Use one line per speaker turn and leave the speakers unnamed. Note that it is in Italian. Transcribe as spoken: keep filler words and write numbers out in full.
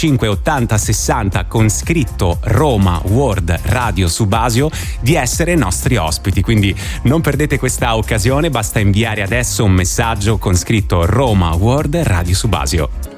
cinque ottanta sessanta con scritto Roma World Radio Subasio di essere nostri ospiti, quindi non perdete questa occasione, basta inviare adesso un messaggio con scritto Roma World Radio Subasio.